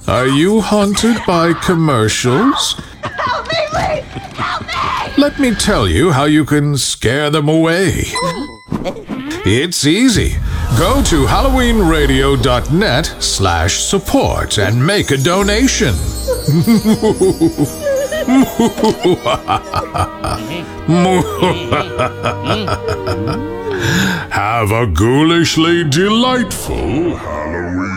Are you haunted by commercials? Help me, please! Help me! Let me tell you how you can scare them away. It's easy. Go to halloweenradio.net/support and make a donation. Have a ghoulishly delightful Halloween.